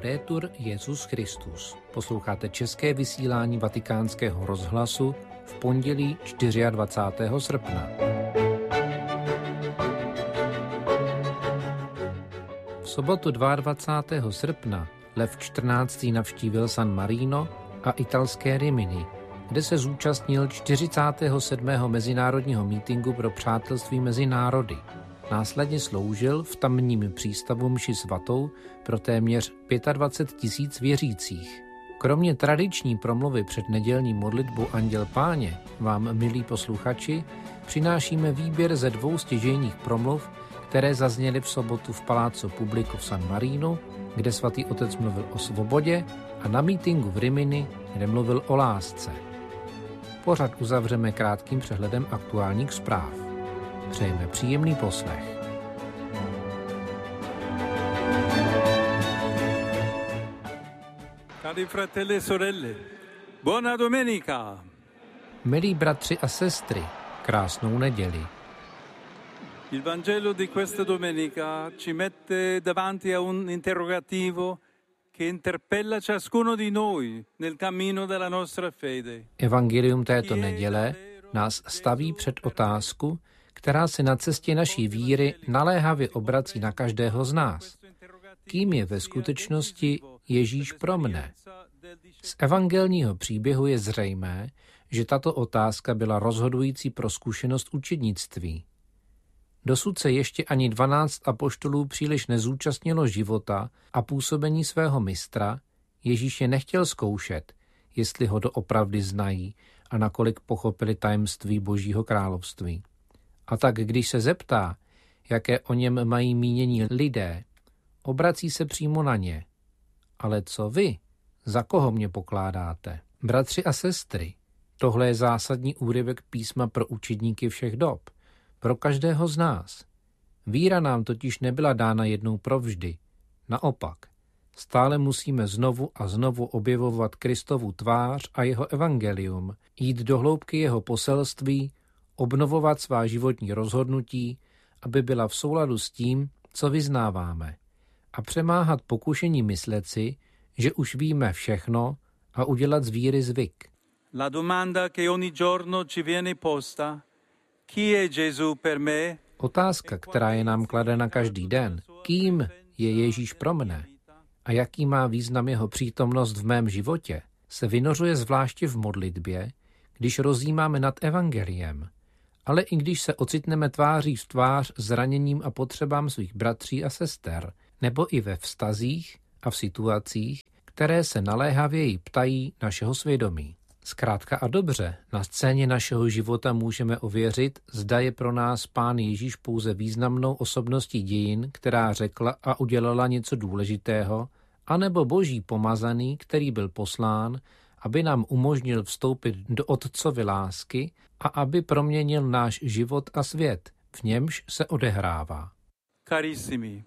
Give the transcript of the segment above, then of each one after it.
Laudetur Jesus Christus. Posloucháte české vysílání Vatikánského rozhlasu v pondělí 24. srpna. V sobotu 22. srpna Lev XIV. Navštívil San Marino a italské Rimini, kde se zúčastnil 47. mezinárodního mítinku pro přátelství mezi národy. Následně sloužil v tamním přístavu mši svatou pro téměř 25 000 věřících. Kromě tradiční promluvy před nedělní modlitbou Anděl Páně vám, milí posluchači, přinášíme výběr ze 2 stěžejních promluv, které zazněly v sobotu v Palazzo Pubblico v San Marinu, kde svatý otec mluvil o svobodě, a na mítinku v Rimini, kde mluvil o lásce. Pořad uzavřeme krátkým přehledem aktuálních zpráv. Přejeme příjemný poslech. Cari fratelli e sorelle, buona domenica. Milí bratři a sestry, krásnou neděli. Il Vangelo di questa domenica ci mette davanti a un interrogativo che interpella ciascuno di noi nel cammino della nostra fede. Evangelium této neděle nás staví před otázku, která se na cestě naší víry naléhavě obrací na každého z nás. Kým je ve skutečnosti Ježíš pro mne? Z evangelního příběhu je zřejmé, že tato otázka byla rozhodující pro zkušenost učednictví. Dosud se ještě ani 12 apoštolů příliš nezúčastnilo života a působení svého mistra. Ježíš je nechtěl zkoušet, jestli ho doopravdy znají a nakolik pochopili tajemství Božího království. A tak, když se zeptá, jaké o něm mají mínění lidé, obrací se přímo na ně. Ale co vy? Za koho mě pokládáte? Bratři a sestry, tohle je zásadní úryvek písma pro učedníky všech dob, pro každého z nás. Víra nám totiž nebyla dána jednou provždy. Naopak, stále musíme znovu a znovu objevovat Kristovu tvář a jeho evangelium, jít do hloubky jeho poselství, obnovovat svá životní rozhodnutí, aby byla v souladu s tím, co vyznáváme, a přemáhat pokušení myslet si, že už víme všechno, a udělat z víry zvyk. La domanda che ogni giorno ci viene posta: chi è Gesù per me? Otázka, která je nám kladena každý den, kým je Ježíš pro mne a jaký má význam jeho přítomnost v mém životě, se vynořuje zvláště v modlitbě, když rozjímáme nad evangeliem, ale i když se ocitneme tváří v tvář zraněním a potřebám svých bratří a sester, nebo i ve vztazích a v situacích, které se naléhavěji ptají našeho svědomí. Zkrátka a dobře, na scéně našeho života můžeme ověřit, zda je pro nás Pán Ježíš pouze významnou osobností dějin, která řekla a udělala něco důležitého, anebo Boží pomazaný, který byl poslán, aby nám umožnil vstoupit do Otcovy lásky a aby proměnil náš život a svět, v němž se odehrává. Carissimi,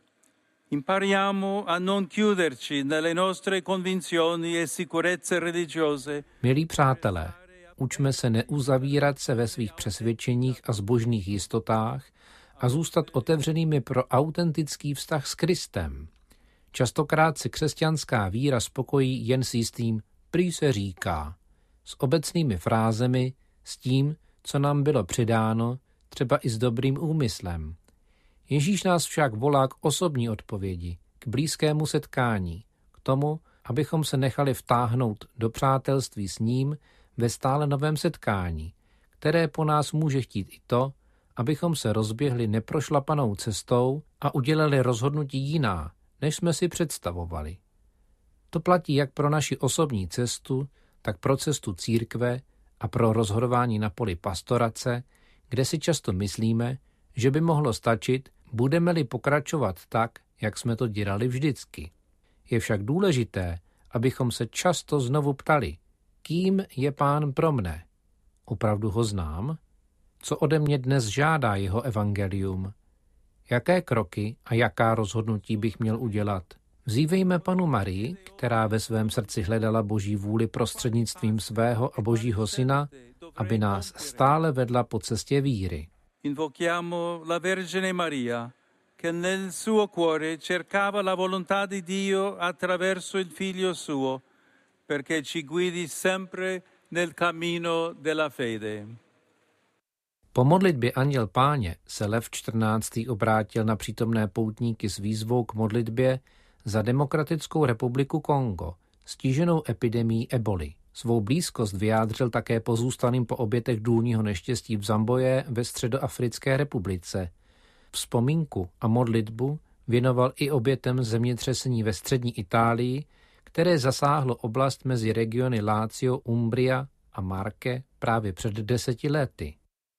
impariamo a non chiuderci nelle nostre convinzioni e sicurezze religiose. Milí přátelé, učme se neuzavírat se ve svých přesvědčeních a zbožných jistotách a zůstat otevřenými pro autentický vztah s Kristem. Častokrát si křesťanská víra spokojí jen s jistým prý se říká, s obecnými frázemi, s tím, co nám bylo přidáno, třeba i s dobrým úmyslem. Ježíš nás však volá k osobní odpovědi, k blízkému setkání, k tomu, abychom se nechali vtáhnout do přátelství s ním ve stále novém setkání, které po nás může chtít i to, abychom se rozběhli neprošlapanou cestou a udělali rozhodnutí jiná, než jsme si představovali. To platí jak pro naši osobní cestu, tak pro cestu církve a pro rozhodování na poli pastorace, kde si často myslíme, že by mohlo stačit, budeme-li pokračovat tak, jak jsme to dělali vždycky. Je však důležité, abychom se často znovu ptali, kým je Pán pro mne? Opravdu ho znám? Co ode mě dnes žádá jeho evangelium? Jaké kroky a jaká rozhodnutí bych měl udělat? Vzívejme Panu Marii, která ve svém srdci hledala Boží vůli prostřednictvím svého a Božího Syna, aby nás stále vedla po cestě víry. Invochiamo la Vergine Maria che nel suo cuore cercava la volontà di Dio attraverso il Figlio suo, perché ci guidi sempre nel cammino della fede. Po modlitbě Anděl Páně se Lev XIV. Obrátil na přítomné poutníky s výzvou k modlitbě za Demokratickou republiku Kongo, stiženou epidemií eboli. Svou blízkost vyjádřil také pozůstalým po obětech důlního neštěstí v Zamboje ve Středoafrické republice. Vzpomínku a modlitbu věnoval i obětem zemětřesení ve střední Itálii, které zasáhlo oblast mezi regiony Lazio, Umbria a Marke právě před 10 lety.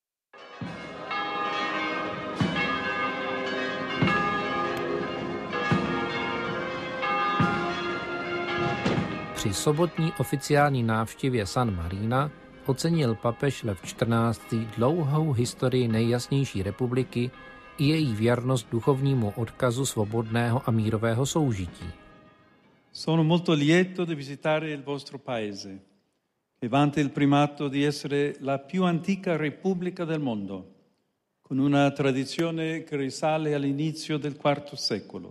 Při sobotní oficiální návštěvě San Marina ocenil papež Lev XIV. Dlouhou historii nejjasnější republiky i její věrnost duchovnímu odkazu svobodného a mírového soužití. Sono molto lieto di visitare il vostro paese, che vanta il primato di essere la più antica repubblica del mondo, con una tradizione che risale all'inizio del IV secolo.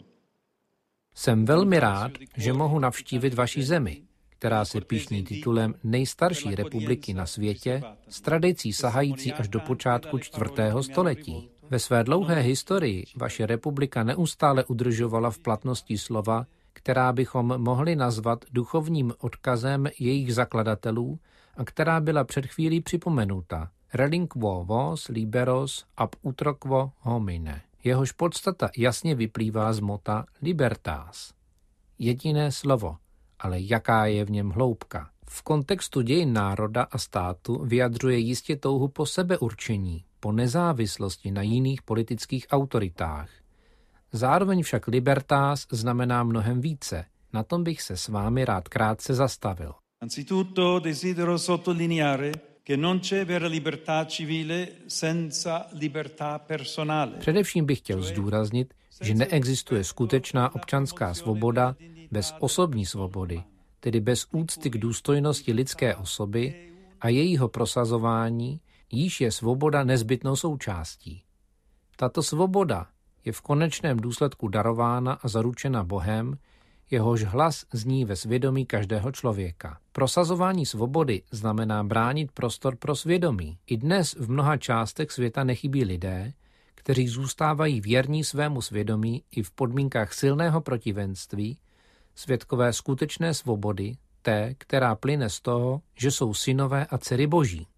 Jsem velmi rád, že mohu navštívit vaši zemi, která se pyšní titulem nejstarší republiky na světě, s tradicí sahající až do počátku 4. století. Ve své dlouhé historii vaše republika neustále udržovala v platnosti slova, která bychom mohli nazvat duchovním odkazem jejich zakladatelů a která byla před chvílí připomenuta. Relinquo vos liberos ab utroquo homine. Jehož podstata jasně vyplývá z mota libertas. Jediné slovo, ale jaká je v něm hloubka. V kontextu dějin národa a státu vyjadřuje jistě touhu po sebeurčení, po nezávislosti na jiných politických autoritách. Zároveň však libertas znamená mnohem více. Na tom bych se s vámi rád krátce zastavil. Anzitutto desidero sottolineare che non c'è vera libertà civile senza libertà personale. Především bych chtěl zdůraznit, že neexistuje skutečná občanská svoboda bez osobní svobody, tedy bez úcty k důstojnosti lidské osoby a jejího prosazování, jíž je svoboda nezbytnou součástí. Tato svoboda je v konečném důsledku darována a zaručena Bohem, jehož hlas zní ve svědomí každého člověka. Prosazování svobody znamená bránit prostor pro svědomí. I dnes v mnoha částech světa nechybí lidé, kteří zůstávají věrní svému svědomí i v podmínkách silného protivenství, svědkové skutečné svobody, té, která plyne z toho, že jsou synové a dcery Boží.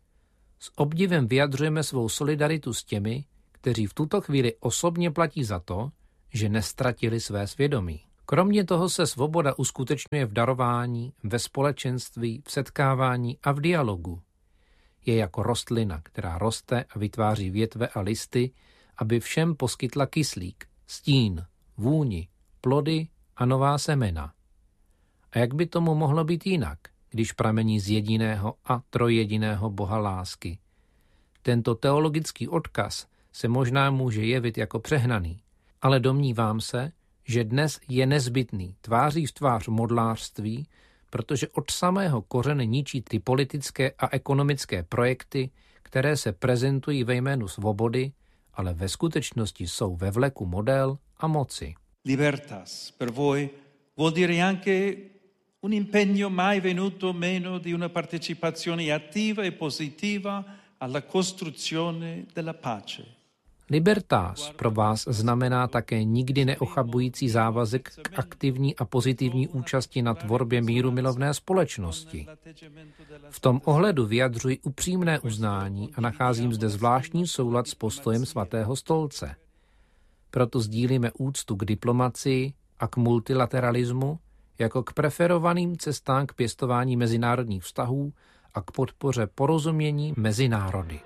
S obdivem vyjadřujeme svou solidaritu s těmi, kteří v tuto chvíli osobně platí za to, že nestratili své svědomí. Kromě toho se svoboda uskutečňuje v darování, ve společenství, v setkávání a v dialogu. Je jako rostlina, která roste a vytváří větve a listy, aby všem poskytla kyslík, stín, vůni, plody a nová semena. A jak by tomu mohlo být jinak, když pramení z jediného a trojjediného Boha lásky? Tento teologický odkaz se možná může jevit jako přehnaný, ale domnívám se, že dnes je nezbytný tváří v tvář modlářství, protože od samého kořene ničí ty politické a ekonomické projekty, které se prezentují ve jménu svobody, ale ve skutečnosti jsou ve vleku model a moci. Libertas per voi vuol dire anche un impegno mai venuto meno di una partecipazione attiva e positiva alla costruzione della pace. Libertas pro vás znamená také nikdy neochabující závazek k aktivní a pozitivní účasti na tvorbě míru milovné společnosti. V tom ohledu vyjadřuji upřímné uznání a nacházím zde zvláštní soulad s postojem Svatého stolce. Proto sdílíme úctu k diplomacii a k multilateralismu jako k preferovaným cestám k pěstování mezinárodních vztahů a k podpoře porozumění mezi národy.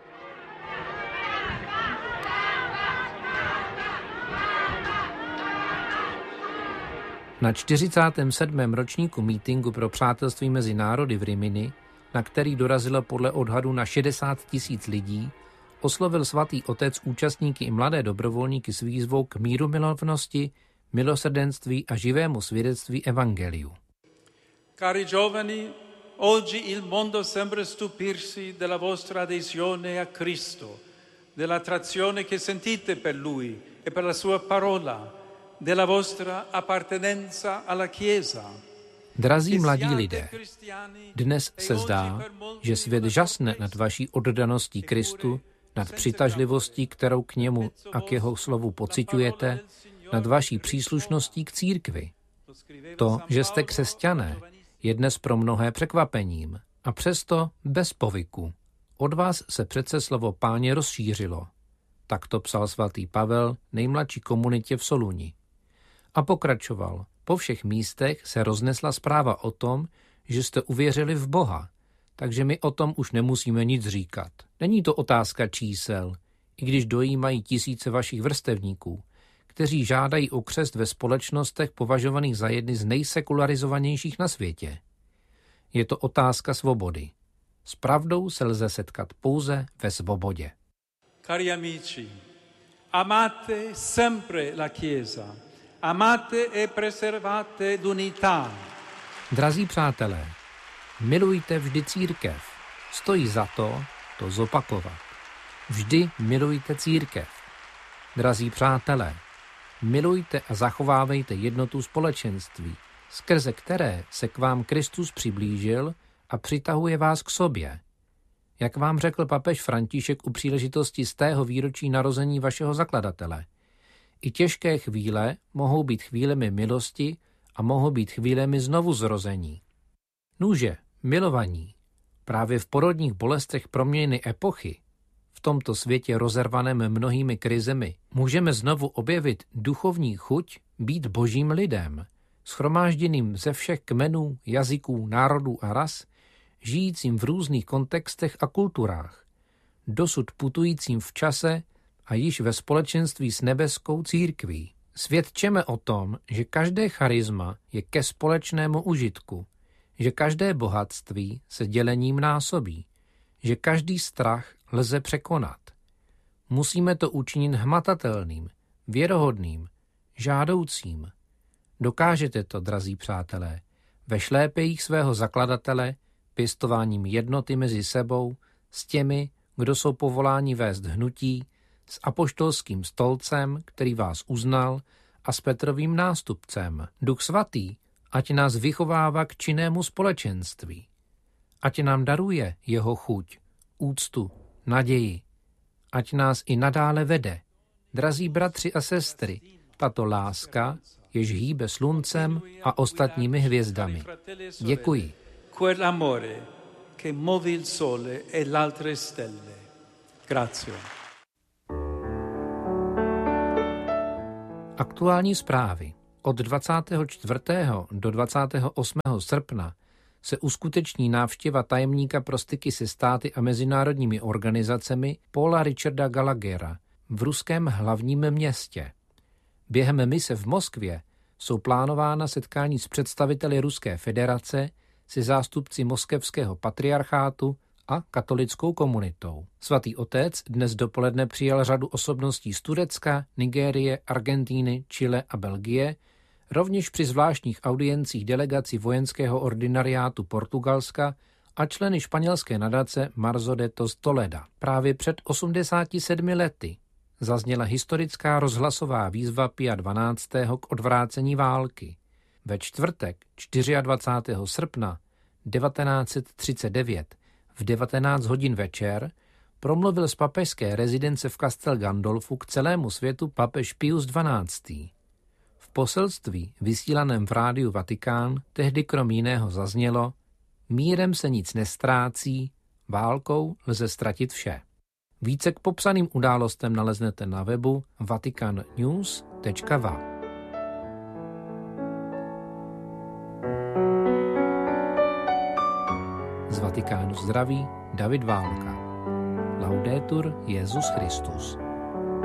Na 47. ročníku mítinku pro přátelství mezi národy v Rimini, na který dorazilo podle odhadu na 60 000 lidí, oslovil svatý otec účastníky i mladé dobrovolníky s výzvou k míru milovnosti, milosrdenství a živému svědectví evangeliu. Cari giovani, oggi il mondo sembra stupirsi della vostra adesione a Cristo, dell'attrazione che sentite per Lui e per la sua parola della vostra appartenenza alla Chiesa. Drazí mladí lidé, dnes se zdá, že svět žasne nad vaší oddaností Kristu, nad přitažlivostí, kterou k němu a k jeho slovu pociťujete, nad vaší příslušností k církvi. To, že jste křesťané, je dnes pro mnohé překvapením a přesto bez povyku. Od vás se přece slovo Páně rozšířilo. Tak to psal svatý Pavel nejmladší komunitě v Soluni. A pokračoval. Po všech místech se roznesla zpráva o tom, že jste uvěřili v Boha, takže my o tom už nemusíme nic říkat. Není to otázka čísel, i když dojímají tisíce vašich vrstevníků, kteří žádají o křest ve společnostech považovaných za jedny z nejsekularizovanějších na světě. Je to otázka svobody. S pravdou se lze setkat pouze ve svobodě. Cari amici, amate sempre la Chiesa, amate e preservate l'unità. Drazí přátelé, milujte vždy církev. Stojí za to zopakovat. Vždy milujte církev. Drazí přátelé, milujte a zachovávejte jednotu společenství, skrze které se k vám Kristus přiblížil a přitahuje vás k sobě. Jak vám řekl papež František u příležitosti 100. výročí narození vašeho zakladatele, i těžké chvíle mohou být chvílemi milosti a mohou být chvílemi znovuzrození. Nuže, milovaní, právě v porodních bolestech proměny epochy, v tomto světě rozervaném mnohými krizemi, můžeme znovu objevit duchovní chuť být božím lidem, shromážděným ze všech kmenů, jazyků, národů a ras, žijícím v různých kontextech a kulturách, dosud putujícím v čase a již ve společenství s nebeskou církví. Svědčeme o tom, že každé charisma je ke společnému užitku, že každé bohatství se dělením násobí, že každý strach lze překonat. Musíme to učinit hmatatelným, věrohodným, žádoucím. Dokážete to, drazí přátelé, ve šlépejích svého zakladatele, pěstováním jednoty mezi sebou, s těmi, kdo jsou povoláni vést hnutí, s apoštolským stolcem, který vás uznal, a s Petrovým nástupcem. Duch svatý, ať nás vychovává k činnému společenství. Ať nám daruje jeho chuť, úctu, naději. Ať nás i nadále vede. Drazí bratři a sestry, tato láska, jež hýbe sluncem a ostatními hvězdami. Děkuji. Quell'amore che muove il sole e l'altre stelle. Grazie. Aktuální zprávy. Od 24. do 28. srpna se uskuteční návštěva tajemníka pro styky se státy a mezinárodními organizacemi Paula Richarda Gallaghera v ruském hlavním městě. Během mise v Moskvě jsou plánována setkání s představiteli Ruské federace, se zástupci moskevského patriarchátu a katolickou komunitou. Svatý otec dnes dopoledne přijal řadu osobností z Turecka, Nigérie, Argentíny, Chile a Belgie, rovněž při zvláštních audiencích delegací vojenského ordinariátu Portugalska a členy španělské nadace Marzodeto z Toleda. Právě před 87 lety zazněla historická rozhlasová výzva Pia XII. K odvrácení války. Ve čtvrtek 24. srpna 1939 v 19 hodin večer promluvil z papežské rezidence v Castel Gandolfu k celému světu papež Pius XII. V poselství vysílaném v rádiu Vatikán tehdy krom jiného zaznělo: mírem se nic nestrácí, válkou lze ztratit vše. Více k popsaným událostem naleznete na webu vaticannews.va. Z Vatikánu zdraví David Válka. Laudetur Jesus Christus.